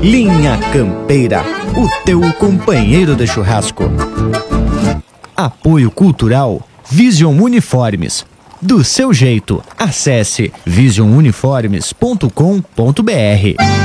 Linha Campeira, o teu companheiro de churrasco. Apoio Cultural Vision Uniformes. Do seu jeito, acesse visionuniformes.com.br.